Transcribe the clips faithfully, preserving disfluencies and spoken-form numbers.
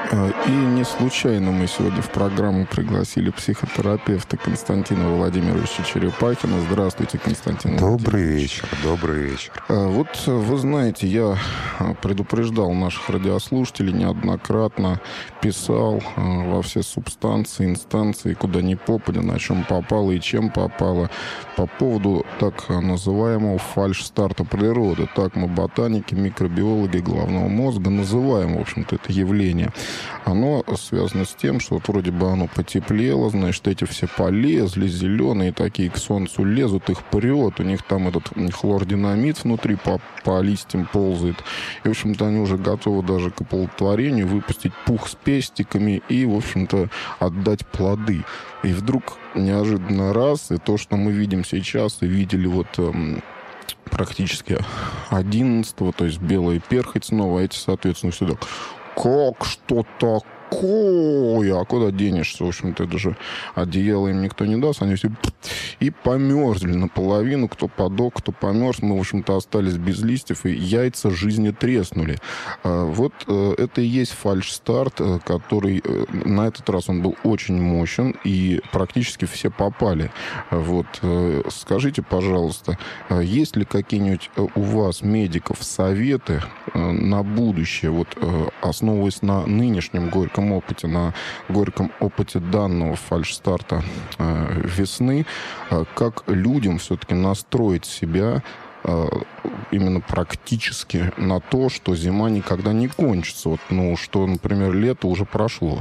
И не случайно мы сегодня в программу пригласили психотерапевта Константина Владимировича Черепахина. Здравствуйте, Константин Добрый Владимирович. вечер, добрый вечер. Вот вы знаете, я предупреждал наших радиослушателей неоднократно, писал во все субстанции, инстанции, куда ни попадя, на чем попало и чем попало, по поводу так называемого фальш-старта природы. Так мы, ботаники, микробиологи головного мозга, называем, в общем-то, это явление. Оно связано с тем, что вот вроде бы оно потеплело, значит, эти все полезли, зеленые такие к солнцу лезут, их прет, у них там этот хлординамид внутри по, по листьям ползает. И, в общем-то, они уже готовы даже к оплодотворению, выпустить пух с пестиками и, в общем-то, отдать плоды. И вдруг неожиданно раз, и то, что мы видим сейчас, и видели вот эм, практически одиннадцатого, то есть белая перхоть снова, эти, соответственно, сюда. Как? Что такое? А куда денешься? В общем-то, это же одеяло им никто не даст. Они все и померзли наполовину. Кто подох, кто померз. Мы, в общем-то, остались без листьев, и яйца жизни треснули. Вот это и есть фальш-старт, который на этот раз он был очень мощен, и практически все попали. Вот. Скажите, пожалуйста, есть ли какие-нибудь у вас, медиков, советы на будущее, вот основываясь на нынешнем горьком опыте, на горьком опыте данного фальш-старта э, весны, э, как людям все-таки настроить себя э, именно практически на то, что зима никогда не кончится. Вот, ну, что, например, лето уже прошло.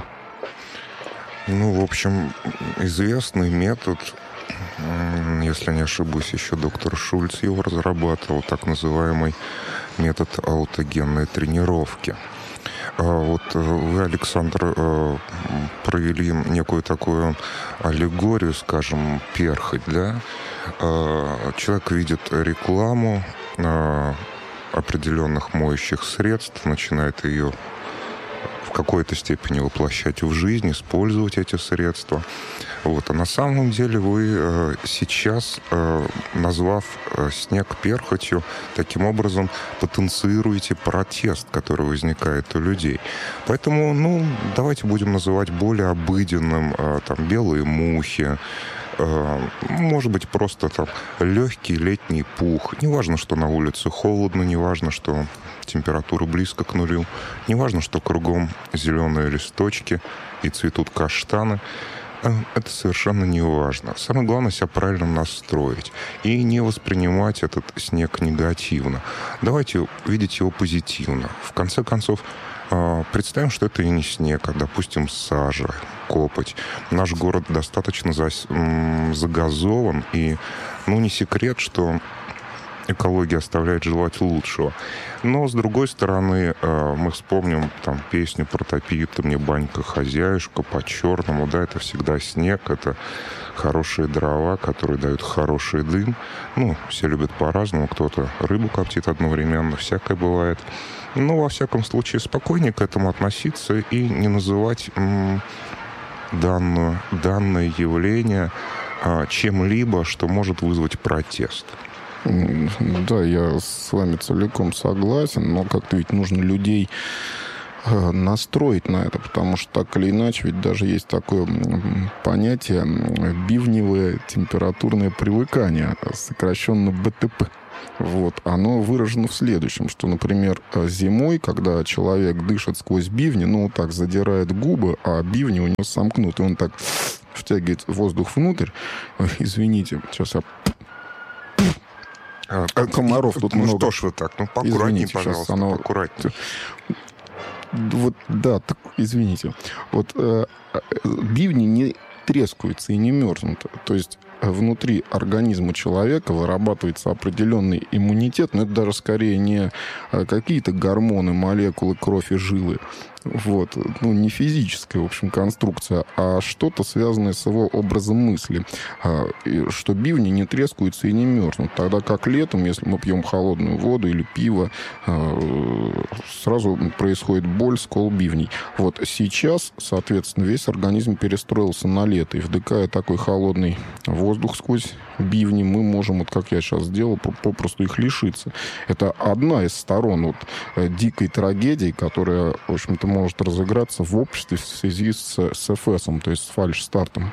Ну, в общем, известный метод, если не ошибусь, еще доктор Шульц его разрабатывал, так называемый метод аутогенной тренировки. Вот вы, Александр, провели некую такую аллегорию, скажем, перхоть, да? Человек видит рекламу определенных моющих средств, начинает ее в какой-то степени воплощать в жизнь, использовать эти средства. Вот. А на самом деле вы э, сейчас, э, назвав э, снег перхотью, таким образом потенцируете протест, который возникает у людей. Поэтому, ну, давайте будем называть более обыденным, э, там, белые мухи, э, может быть, просто там легкий летний пух. Не важно, что на улице холодно, не важно, что температура близко к нулю, не важно, что кругом зеленые листочки и цветут каштаны. Это совершенно не важно. Самое главное себя правильно настроить и не воспринимать этот снег негативно. Давайте видеть его позитивно. В конце концов, представим, что это и не снег, а, допустим, сажа, копоть. Наш город достаточно загазован, и, ну, не секрет, что экология оставляет желать лучшего. Но, с другой стороны, мы вспомним там песню «Протопи ты мне, банька, хозяюшка» по-черному. Да, это всегда снег, это хорошие дрова, которые дают хороший дым. Ну, все любят по-разному. Кто-то рыбу коптит одновременно, всякое бывает. Но, во всяком случае, спокойнее к этому относиться и не называть м- данную, данное явление а, чем-либо, что может вызвать протест. Да, я с вами целиком согласен, но как-то ведь нужно людей настроить на это, потому что так или иначе, ведь даже есть такое понятие бивневое температурное привыкание, сокращенно бэ тэ пэ. Вот, оно выражено в следующем, что, например, зимой, когда человек дышит сквозь бивни, ну, так задирает губы, а бивни у него сомкнуты, он так втягивает воздух внутрь. Ой, извините, сейчас я... А, комаров тут ну, много. Что ж вы так? Ну, поаккуратнее, извините, пожалуйста, оно... поаккуратнее. Вот, да, так, извините. Вот э, бивни не трескаются и не мерзнут. То есть внутри организма человека вырабатывается определенный иммунитет, но это даже скорее не какие-то гормоны, молекулы, кровь и жилы. Вот. Ну, не физическая, в общем, конструкция, а что-то связанное с его образом мысли. Что бивни не трескаются и не мерзнут. Тогда как летом, если мы пьем холодную воду или пиво, сразу происходит боль, скол бивней. Вот сейчас, соответственно, весь организм перестроился на лето. И вдыхая такой холодный воздух сквозь бивни, мы можем, вот как я сейчас сделал, попросту их лишиться. Это одна из сторон вот дикой трагедии, которая, в общем-то, может разыграться в обществе в связи с, с эф эс, то есть с фальш-стартом.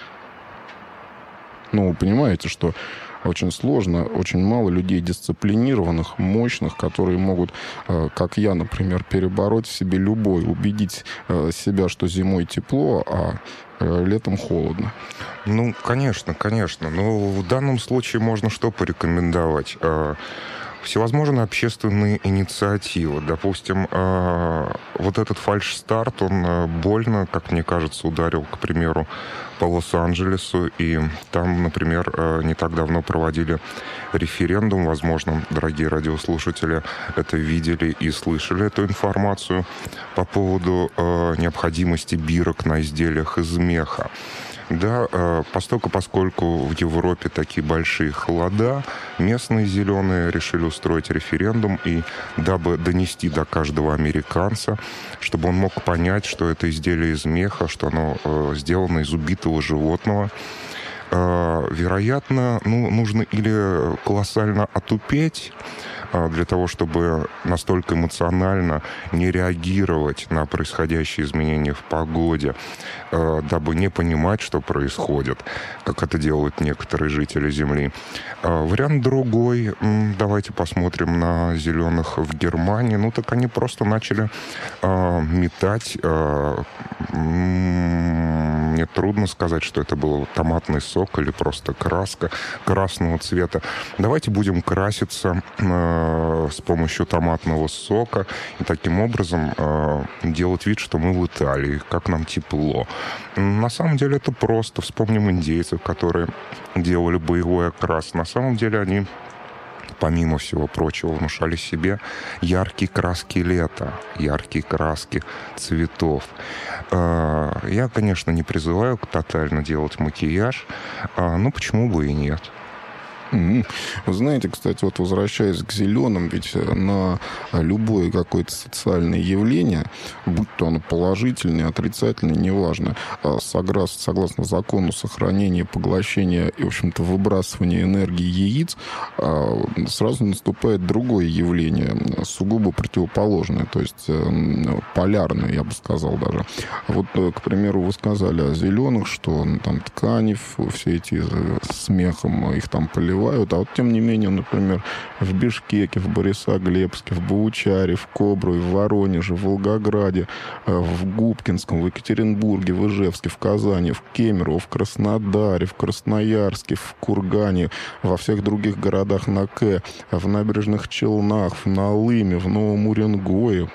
Ну, вы понимаете, что очень сложно, очень мало людей дисциплинированных, мощных, которые могут, как я, например, перебороть в себе любой, убедить себя, что зимой тепло, а летом холодно. Ну, конечно, конечно. Но в данном случае можно что порекомендовать? Всевозможные общественные инициативы. Допустим, вот этот фальш-старт, он больно, как мне кажется, ударил, к примеру, по Лос-Анджелесу. И там, например, не так давно проводили референдум. Возможно, дорогие радиослушатели это видели и слышали эту информацию по поводу необходимости бирок на изделиях из меха. Да, постольку, поскольку в Европе такие большие холода, местные зеленые решили устроить референдум, и дабы донести до каждого американца, чтобы он мог понять, что это изделие из меха, что оно сделано из убитого животного, вероятно, ну, нужно или колоссально отупеть для того, чтобы настолько эмоционально не реагировать на происходящие изменения в погоде, дабы не понимать, что происходит, как это делают некоторые жители Земли. Вариант другой. Давайте посмотрим на зеленых в Германии. Ну, так они просто начали метать. Мне трудно сказать, что это был томатный сок или просто краска красного цвета. Давайте будем краситься с помощью томатного сока и таким образом э, делать вид, что мы в Италии, как нам тепло. На самом деле это просто. Вспомним индейцев, которые делали боевой окрас. На самом деле они, помимо всего прочего, внушали себе яркие краски лета, яркие краски цветов. Э, я, конечно, не призываю тотально делать макияж, э, но почему бы и нет? Вы знаете, кстати, вот возвращаясь к зеленым, ведь на любое какое-то социальное явление, будь то оно положительное, отрицательное, неважно, согласно, согласно закону сохранения, поглощения и, в общем-то, выбрасывания энергии яиц, сразу наступает другое явление, сугубо противоположное, то есть полярное, я бы сказал даже. Вот, к примеру, вы сказали о зеленых, что ну, там ткани, все эти с мехом, их там поливают. А вот, тем не менее, например, в Бишкеке, в Борисоглебске, в Баучаре, в Кобруе, в Воронеже, в Волгограде, в Губкинском, в Екатеринбурге, в Ижевске, в Казани, в Кемерово, в Краснодаре, в Красноярске, в Кургане, во всех других городах на К, в Набережных Челнах, в Налыме, в Новом Уренгое,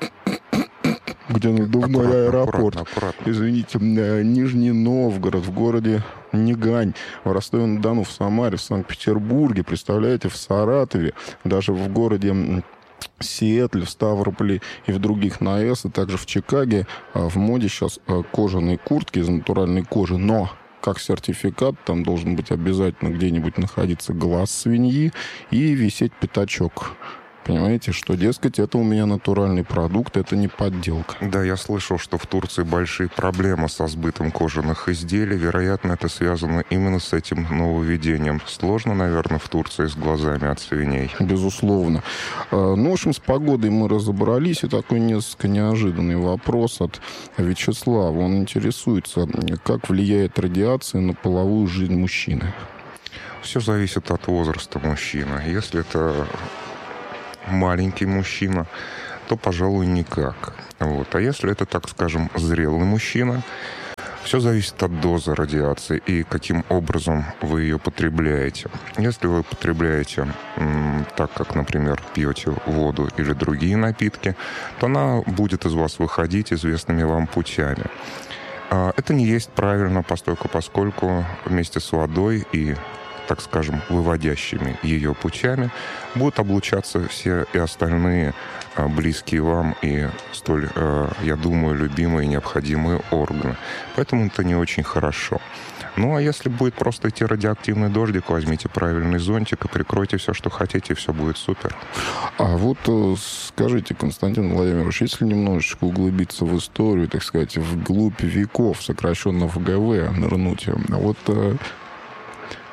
где надувной аккуратно, аэропорт, аккуратно, аккуратно. Извините, Нижний Новгород, в городе Нигань, в Ростове-на-Дону, в Самаре, в Санкт-Петербурге, представляете, в Саратове, даже в городе Сиэтле, в Ставрополе и в других на АЭС, и также в Чикаго в моде сейчас кожаные куртки из натуральной кожи, но как сертификат, там должен быть обязательно где-нибудь находиться глаз свиньи и висеть пятачок. Понимаете, что, дескать, это у меня натуральный продукт, это не подделка. Да, я слышал, что в Турции большие проблемы со сбытом кожаных изделий. Вероятно, это связано именно с этим нововведением. Сложно, наверное, в Турции с глазами от свиней. Безусловно. Ну, в общем, с погодой мы разобрались. И такой несколько неожиданный вопрос от Вячеслава. Он интересуется, как влияет радиация на половую жизнь мужчины. Все зависит от возраста мужчины. Если это маленький мужчина, то, пожалуй, никак. Вот. А если это, так скажем, зрелый мужчина, все зависит от дозы радиации и каким образом вы ее потребляете. Если вы потребляете м, так, как, например, пьете воду или другие напитки, то она будет из вас выходить известными вам путями. А это не есть правильно, постольку, поскольку вместе с водой и, так скажем, выводящими ее путями будут облучаться все и остальные а, близкие вам и столь, а, я думаю, любимые и необходимые органы. Поэтому это не очень хорошо. Ну, а если будет просто идти радиоактивный дождик, возьмите правильный зонтик и прикройте все, что хотите, и все будет супер. А вот скажите, Константин Владимирович, если немножечко углубиться в историю, так сказать, вглубь веков, сокращенно в ГВ, нырнуть, вот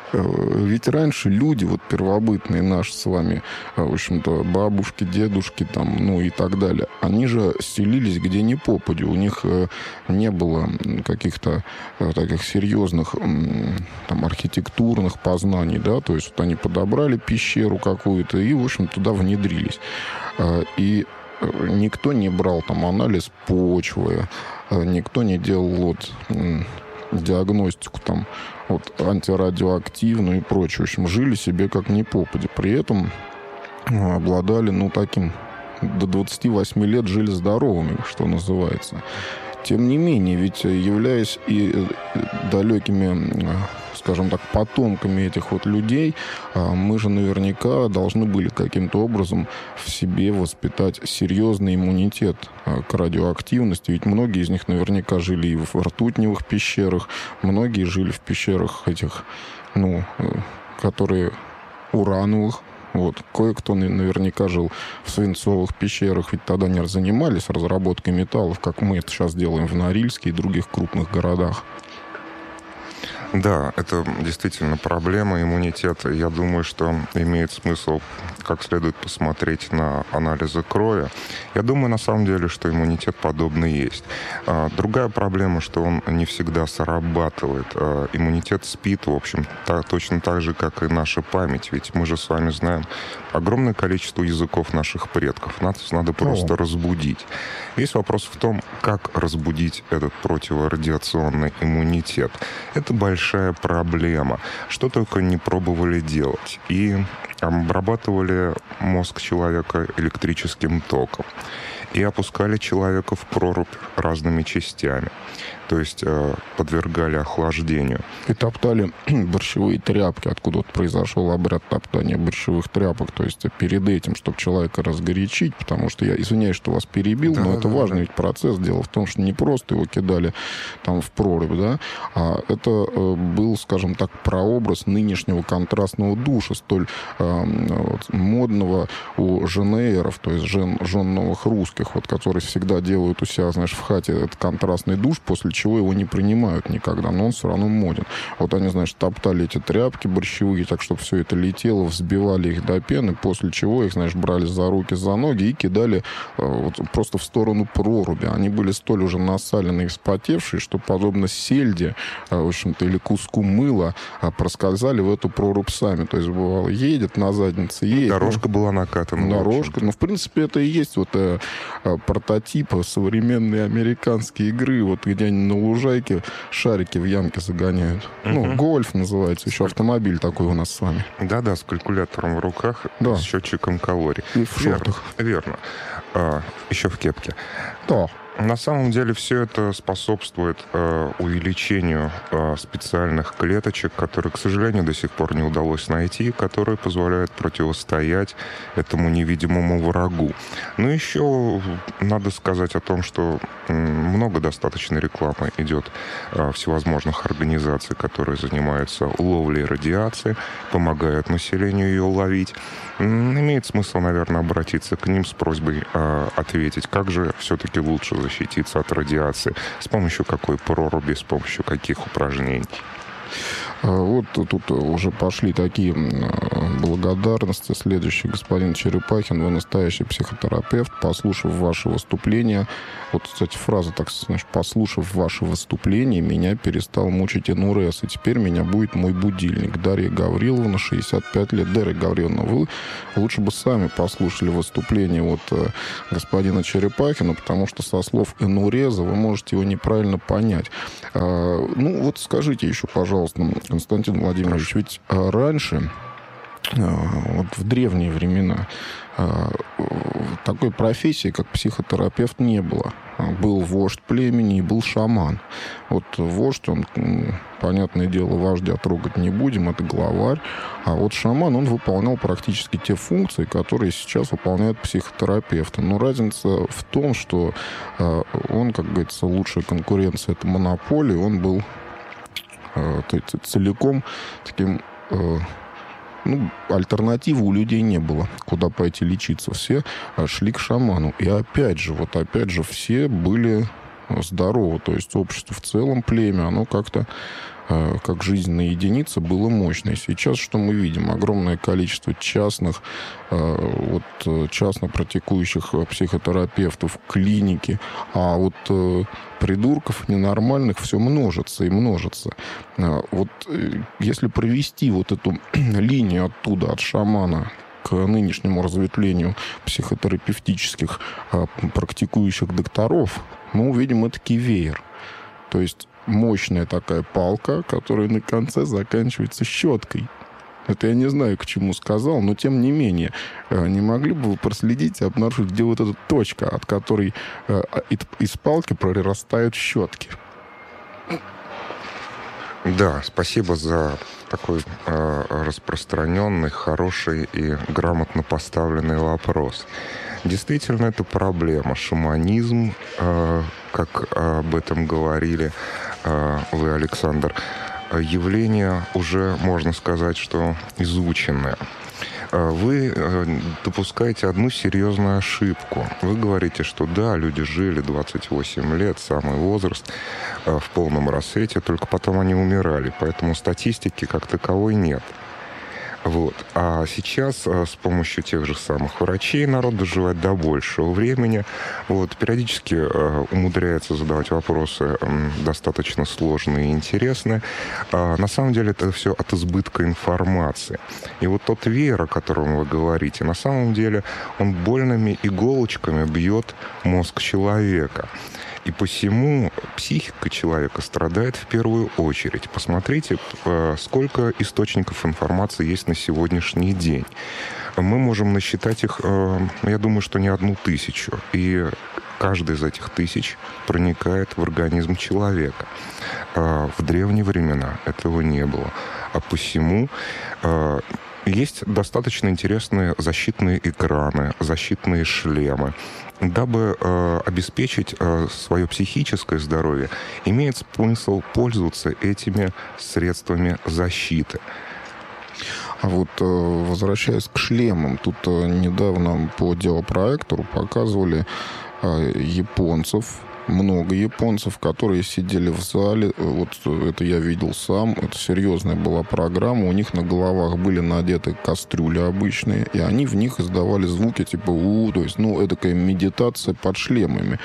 Ведь раньше люди, вот первобытные наши с вами, в общем-то, бабушки, дедушки, там, ну и так далее, они же селились где ни попадя. У них не было каких-то таких серьезных там, архитектурных познаний, да, то есть вот они подобрали пещеру какую-то и, в общем, туда внедрились. И никто не брал там анализ почвы, никто не делал вот диагностику там вот антирадиоактивную и прочее. В общем, жили себе как ни попадя. При этом обладали, ну, таким до двадцати восьми лет жили здоровыми, что называется. Тем не менее, ведь являясь и далекими, скажем так, потомками этих вот людей, мы же наверняка должны были каким-то образом в себе воспитать серьезный иммунитет к радиоактивности. Ведь многие из них наверняка жили и в ртутневых пещерах, многие жили в пещерах этих, ну, которые урановых. Вот. Кое-кто наверняка жил в свинцовых пещерах, ведь тогда не занимались разработкой металлов, как мы это сейчас делаем в Норильске и других крупных городах. Да, это действительно проблема иммунитета. Я думаю, что имеет смысл как следует посмотреть на анализы крови. Я думаю, на самом деле, что иммунитет подобный есть. Другая проблема, что он не всегда срабатывает. Иммунитет спит, в общем, так, точно так же, как и наша память. Ведь мы же с вами знаем огромное количество языков наших предков. Нас надо просто О. разбудить. Весь вопрос в том, как разбудить этот противорадиационный иммунитет. Это большая проблема. Что только не пробовали делать. И обрабатывали мозг человека электрическим током. И опускали человека в прорубь разными частями. То есть э, подвергали охлаждению. И топтали борщевые тряпки, откуда вот произошел обряд топтания борщевых тряпок. То есть перед этим, чтобы человека разгорячить, потому что я извиняюсь, что вас перебил, да, но да, это да, важный да. ведь процесс. Дело в том, что не просто его кидали там в прорубь, да, а это э, был, скажем так, прообраз нынешнего контрастного душа, столь э, вот, модного у женееров, то есть жен, жен новых русских, вот, которые всегда делают у себя, знаешь, в хате этот контрастный душ, после чего его не принимают никогда, но он все равно моден. Вот они, знаешь, топтали эти тряпки борщевые, так, чтобы все это летело, взбивали их до пены, после чего их, знаешь, брали за руки, за ноги и кидали э, вот, просто в сторону проруби. Они были столь уже насаленные и вспотевшие, что, подобно сельде, э, в общем-то, или куску мыла, э, проскользали в эту прорубь сами. То есть, бывало, едет на заднице, едет. Дорожка ну, была накатана. Дорожка. Ну, в принципе, это и есть вот э, э, прототип современной американской игры, вот где они на лужайке шарики в ямке загоняют. Uh-huh. Ну, гольф называется. Еще автомобиль такой у нас с вами. Да-да, с калькулятором в руках, да. с счетчиком калорий. И в шортах. Верно. Верно. А, еще в кепке. Да. На самом деле все это способствует э, увеличению э, специальных клеточек, которые, к сожалению, до сих пор не удалось найти, которые позволяют противостоять этому невидимому врагу. Но еще надо сказать о том, что э, много достаточно рекламы идет э, всевозможных организаций, которые занимаются ловлей радиации, помогают населению ее ловить. Имеет смысл, наверное, обратиться к ним с просьбой э, ответить, как же все-таки лучше защититься от радиации, с помощью какой проруби, с помощью каких упражнений. Вот тут уже пошли такие благодарности. Следующий: господин Черепахин, вы настоящий психотерапевт. Послушав ваше выступление, вот, кстати, фраза, так знаешь, послушав ваше выступление, меня перестал мучить эн эр эс, и теперь меня будет мой будильник. Дарья Гавриловна, шестьдесят пять лет. Дарья Гавриловна, вы лучше бы сами послушали выступление вот господина Черепахина, потому что со слов эн эр эс вы можете его неправильно понять. Ну, вот скажите еще, пожалуйста, Константин Владимирович, ведь раньше, вот в древние времена, такой профессии, как психотерапевт, не было. Был вождь племени и был шаман. Вот вождь, он, понятное дело, вождя трогать не будем, это главарь. А вот шаман, он выполнял практически те функции, которые сейчас выполняют психотерапевты. Но разница в том, что он, как говорится, лучшая конкуренция — это монополия, он был целиком таким... Ну, альтернативы у людей не было. Куда пойти лечиться? Все шли к шаману. И опять же, вот опять же, все были здорово. То есть общество в целом, племя, оно как-то как жизненная единица было мощной. Сейчас что мы видим? Огромное количество частных, вот, частно практикующих психотерапевтов, клиники, а вот придурков ненормальных все множится и множится. Вот если провести вот эту линию оттуда, от шамана, к нынешнему разветвлению психотерапевтических практикующих докторов, мы увидим этакий веер. То есть мощная такая палка, которая на конце заканчивается щеткой. Это я не знаю, к чему сказал, но тем не менее, не могли бы вы проследить и обнаружить, где вот эта точка, от которой из палки прорастают щетки? Да, спасибо за такой э, распространенный, хороший и грамотно поставленный вопрос. Действительно, это проблема. Шаманизм, э, как об этом говорили э, вы, Александр, явление уже, можно сказать, что изученное. Вы допускаете одну серьезную ошибку. Вы говорите, что да, люди жили двадцать восемь лет, самый возраст, в полном рассвете, только потом они умирали. Поэтому статистики как таковой нет. Вот. А сейчас с помощью тех же самых врачей народ доживает до большего времени. Вот. Периодически э, умудряется задавать вопросы э, достаточно сложные и интересные. А на самом деле это все от избытка информации. И вот тот веер, о котором вы говорите, на самом деле он больными иголочками бьет мозг человека. И посему психика человека страдает в первую очередь. Посмотрите, сколько источников информации есть на сегодняшний день. Мы можем насчитать их, я думаю, что не одну тысячу. И каждый из этих тысяч проникает в организм человека. В древние времена этого не было. А посему есть достаточно интересные защитные экраны, защитные шлемы. Дабы э, обеспечить э, свое психическое здоровье, имеет смысл пользоваться этими средствами защиты. А вот э, возвращаясь к шлемам, тут э, недавно по делопроектору показывали э, японцев, много японцев, которые сидели в зале, вот это я видел сам, это серьезная была программа, у них на головах были надеты кастрюли обычные, и они в них издавали звуки типа у, то есть, ну, эдакая медитация под шлемами.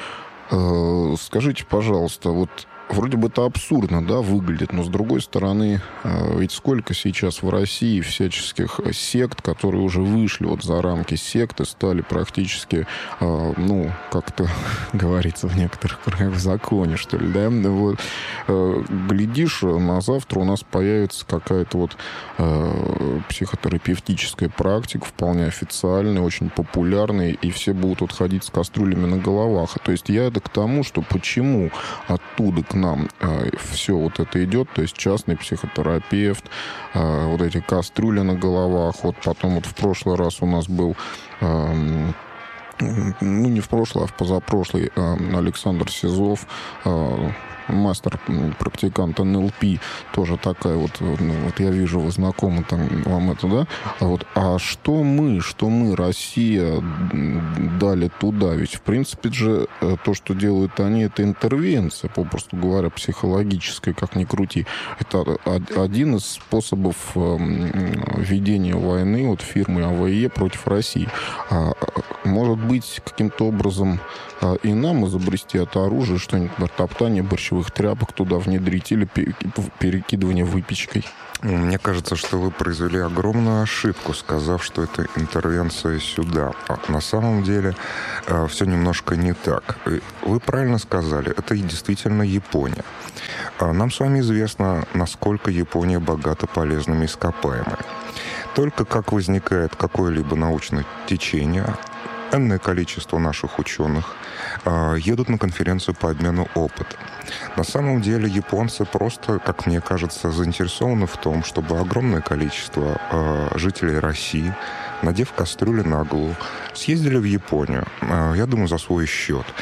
Э, скажите, пожалуйста, вот вроде бы это абсурдно, да, выглядит, но с другой стороны, ведь сколько сейчас в России всяческих сект, которые уже вышли вот за рамки секты, стали практически, ну, как-то говорится в некоторых кругах, в законе, что ли, да, вот, глядишь, на завтра у нас появится какая-то вот психотерапевтическая практика, вполне официальная, очень популярная, и все будут вот ходить с кастрюлями на головах. То есть я это к тому, что почему оттуда к нам э, все вот это идет, то есть частный психотерапевт, э, вот эти кастрюли на головах, вот потом вот в прошлый раз у нас был, э, ну не в прошлый, а в позапрошлый э, Александр Сизов, э, мастер-практикант эн эл пи, тоже такая вот, ну, вот я вижу, вы знакомы там вам это, да? А, вот, а что мы, что мы, Россия, дали туда? Ведь, в принципе же, то, что делают они, это интервенция, попросту говоря, психологическая, как ни крути. Это один из способов ведения войны вот фирмы а вэ е против России. А, может быть, каким-то образом и нам изобрести это оружие, что-нибудь, топтание борщевых тряпок туда внедрить или перекидывание выпечкой? Мне кажется, что вы произвели огромную ошибку, сказав, что это интервенция сюда. А на самом деле э, все немножко не так. Вы правильно сказали, это действительно Япония. А нам с вами известно, насколько Япония богата полезными ископаемыми. Только как возникает какое-либо научное течение, энное количество наших ученых э, едут на конференцию по обмену опытом. На самом деле японцы просто, как мне кажется, заинтересованы в том, чтобы огромное количество э, жителей России, надев кастрюли на голову, съездили в Японию, э, я думаю, за свой счет.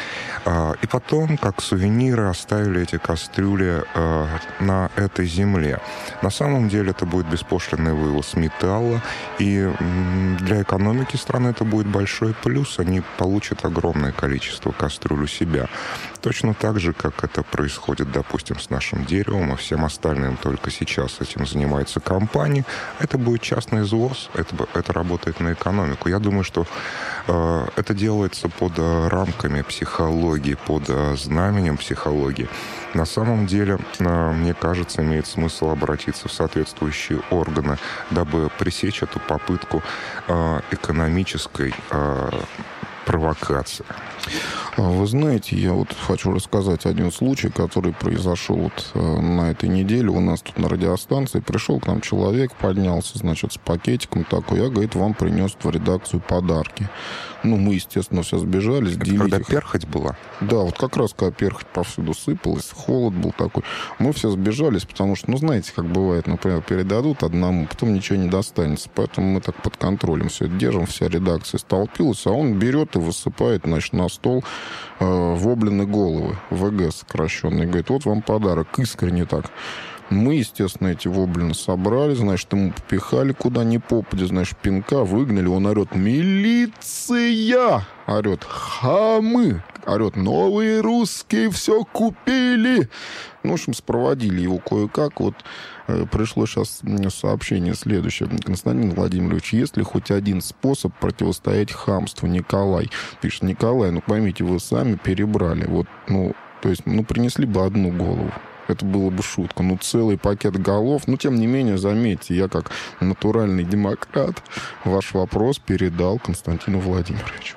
И потом, как сувениры, оставили эти кастрюли на этой земле. На самом деле это будет беспошлинный вывоз металла, и для экономики страны это будет большой плюс. Они получат огромное количество кастрюль у себя. Точно так же, как это происходит, допустим, с нашим деревом и всем остальным. Только сейчас этим занимается компания. Это будет частный извоз, это, это работает на экономику. Я думаю, что э, это делается под э, рамками психологии, под э, знаменем психологии. На самом деле, э, мне кажется, имеет смысл обратиться в соответствующие органы, дабы пресечь эту попытку э, экономической э, провокации. Вы знаете, я вот хочу рассказать один случай, который произошел вот на этой неделе. У нас тут на радиостанции пришел к нам человек, поднялся, значит, с пакетиком такой. Я, говорит, вам принес в редакцию подарки. Ну, мы, естественно, все сбежались. Это когда их... перхоть была? Да, вот как раз когда перхоть повсюду сыпалась, холод был такой. Мы все сбежались, потому что, ну, знаете, как бывает, например, передадут одному, потом ничего не достанется. Поэтому мы так под контролем все это держим, вся редакция столпилась, а он берет и высыпает, значит, на стол э, воблины головы, ВГ сокращенный. Говорит, вот вам подарок, искренне так. Мы, естественно, эти воблины собрали, значит, ему попихали куда ни попадя, значит, пинка выгнали. Он орет: «Милиция!» Орет: «Хамы!» Орет: «Новые русские все купили!» Ну, в общем, спроводили его кое-как. Вот э, пришло сейчас сообщение следующее. Константин Владимирович, есть ли хоть один способ противостоять хамству? Николай пишет. Николай, ну, поймите, вы сами перебрали. Вот, ну, то есть, ну, принесли бы одну голову. Это было бы шутка. Ну, целый пакет голов. Но, тем не менее, заметьте, я как натуральный демократ ваш вопрос передал Константину Владимировичу.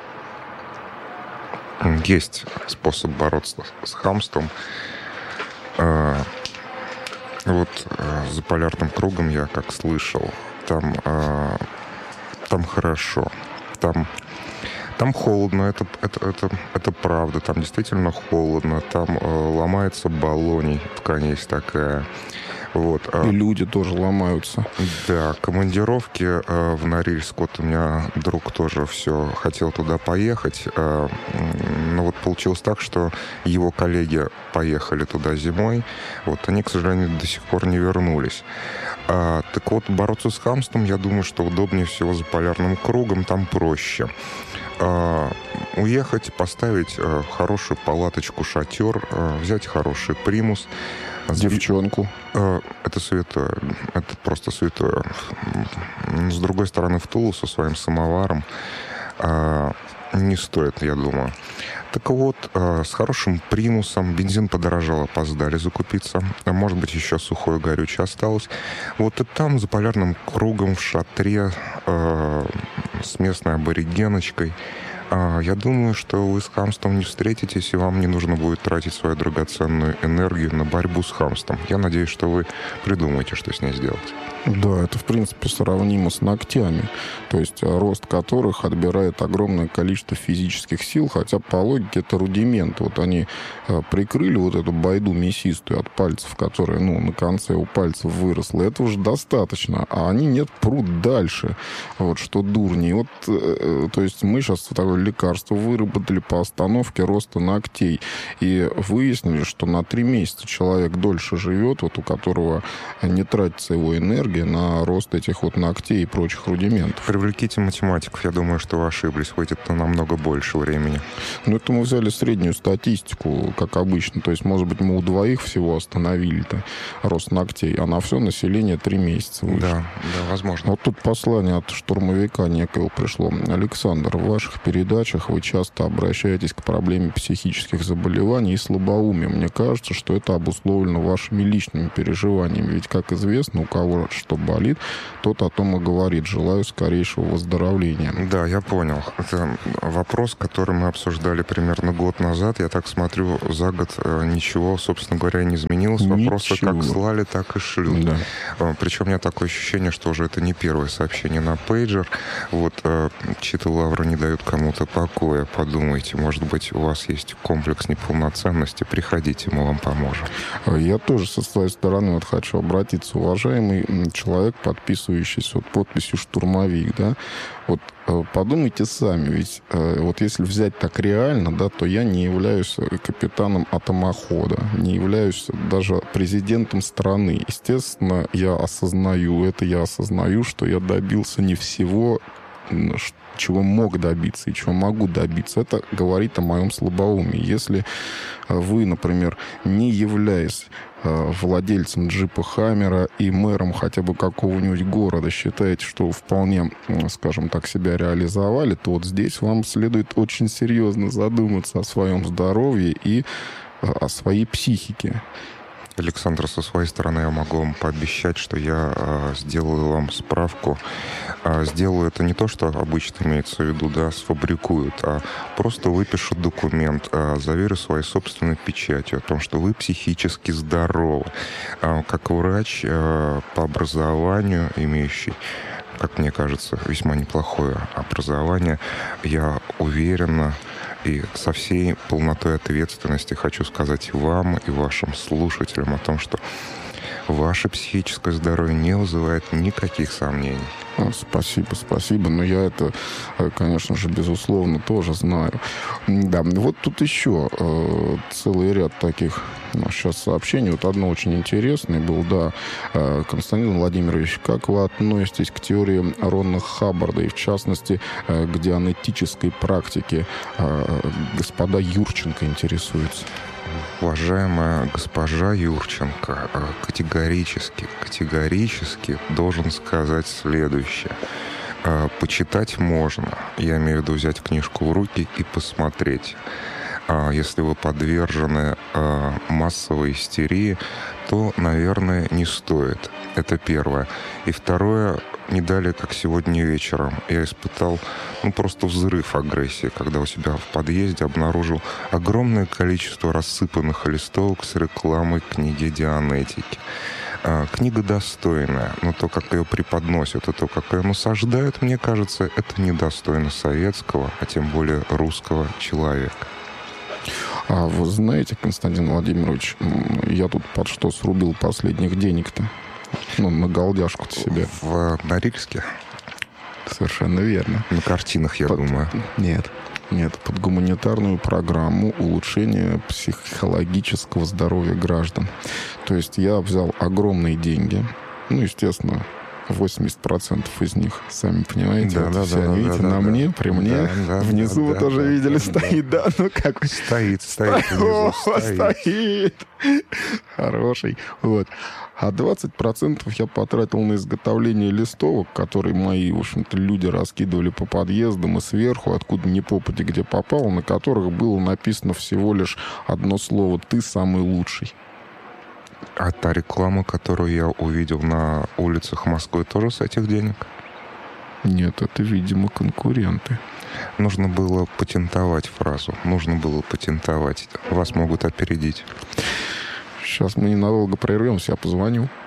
Есть способ бороться с хамством. Вот за полярным кругом я как слышал, там, там хорошо. Там... Там холодно, это, это, это, это правда, там действительно холодно, там э, ломается баллоний, ткань есть такая. Вот. И люди тоже ломаются. Да, командировки э, в Норильск, вот у меня друг тоже все хотел туда поехать, э, но вот получилось так, что его коллеги поехали туда зимой, вот они, к сожалению, до сих пор не вернулись. А, так вот, бороться с хамством, я думаю, что удобнее всего за полярным кругом, там проще. Uh, уехать, поставить uh, хорошую палаточку, шатер, uh, взять хороший примус. Девчонку. Uh, это святое. Это просто святое. С другой стороны, в Тулу со своим самоваром uh, не стоит, я думаю. Так вот, э, с хорошим примусом, бензин подорожал, опоздали закупиться, а может быть, еще сухое горючее осталось. Вот и там, за полярным кругом, в шатре, э, с местной аборигеночкой, э, я думаю, что вы с хамством не встретитесь, и вам не нужно будет тратить свою драгоценную энергию на борьбу с хамством. Я надеюсь, что вы придумаете, что с ней сделать. Да, это, в принципе, сравнимо с ногтями, то есть рост которых отбирает огромное количество физических сил, хотя по логике это рудимент. Вот они прикрыли вот эту байду мясистую от пальцев, которая, ну, на конце у пальцев выросла. Это уже достаточно, а они нет, прут дальше. Вот что дурни. Вот, то есть мы сейчас такое лекарство выработали по остановке роста ногтей и выяснили, что на три месяца человек дольше живет, вот у которого не тратится его энергия на рост этих вот ногтей и прочих рудиментов. Привлеките математиков. Я думаю, что вы ошиблись. Выйдет на намного больше времени. Ну, это мы взяли среднюю статистику, как обычно. То есть, может быть, мы у двоих всего остановили-то рост ногтей, а на все население три месяца выше. Да, да, возможно. Вот тут послание от штурмовика некого пришло. Александр, в ваших передачах вы часто обращаетесь к проблеме психических заболеваний и слабоумия. Мне кажется, что это обусловлено вашими личными переживаниями. Ведь, как известно, у кого что болит, тот о том и говорит. Желаю скорейшего выздоровления. Да, я понял. Это вопрос, который мы обсуждали примерно год назад. Я так смотрю, за год ничего, собственно говоря, не изменилось. Ничего. Вопросы как слали, так и шлют. Да. Причем у меня такое ощущение, что уже это не первое сообщение на пейджер. Вот Чита Лавра не дают кому-то уюта, покоя, подумайте, может быть, у вас есть комплекс неполноценности, приходите, мы вам поможем. Я тоже со своей стороны вот хочу обратиться, уважаемый человек, подписывающийся вот подписью «Штурмовик», да, вот подумайте сами, ведь вот если взять так реально, да, то я не являюсь капитаном атомохода, не являюсь даже президентом страны. Естественно, я осознаю это, я осознаю, что я добился не всего, чего мог добиться и чего могу добиться. Это говорит о моем слабоумии. Если вы, например, не являясь владельцем джипа Хаммера и мэром хотя бы какого-нибудь города, считаете, что вполне, скажем так, себя реализовали, то вот здесь вам следует очень серьезно задуматься о своем здоровье и о своей психике. Александр, со своей стороны я могу вам пообещать, что я э, сделаю вам справку. Э, сделаю это не то, что обычно имеется в виду, да, сфабрикуют, а просто выпишу документ, э, заверю своей собственной печатью о том, что вы психически здоровы. Э, как врач э, по образованию, имеющий, как мне кажется, весьма неплохое образование, я уверенно и со всей полнотой ответственности хочу сказать вам и вашим слушателям о том, что ваше психическое здоровье не вызывает никаких сомнений. Спасибо, спасибо. Но я это, конечно же, безусловно, тоже знаю. Да, вот тут еще э, целый ряд таких ну, сейчас сообщений. Вот одно очень интересное было, да. Э, Константин Владимирович, как вы относитесь к теории Рона Хаббарда и, в частности, э, к дианетической практике? Э, господа Юрченко интересуются. Уважаемая госпожа Юрченко, категорически, категорически должен сказать следующее. Почитать можно. Я имею в виду взять книжку в руки и посмотреть. Если вы подвержены массовой истерии, то, наверное, не стоит. Это первое. И второе, не далее, как сегодня вечером, я испытал ну, просто взрыв агрессии, когда у себя в подъезде обнаружил огромное количество рассыпанных листовок с рекламой книги Дианетики. Книга достойная, но то, как ее преподносят, и то, как ее насаждают, мне кажется, это недостойно советского, а тем более русского человека. А вы знаете, Константин Владимирович, я тут под что срубил последних денег-то? Ну, на голдяшку-то себе. В Норильске? Совершенно верно. На картинах, я под... думаю. Нет. Нет, под гуманитарную программу улучшения психологического здоровья граждан. То есть я взял огромные деньги. Ну, естественно, восемьдесят процентов из них, сами понимаете, да, вот да, все да, они, да, видите, да, на да, мне, при мне. Да, да, внизу да, вы да, тоже да, видели, да, стоит, да. да, ну как стоит, стоит, внизу, О, стоит. стоит. Хороший. Вот. А двадцать процентов я потратил на изготовление листовок, которые мои, в общем-то, люди раскидывали по подъездам и сверху, откуда ни попади, где попало, на которых было написано всего лишь одно слово «Ты самый лучший». А та реклама, которую я увидел на улицах Москвы, тоже с этих денег? Нет, это, видимо, конкуренты. Нужно было патентовать фразу. Нужно было патентовать. Вас могут опередить. Сейчас мы ненадолго прервемся, я позвоню.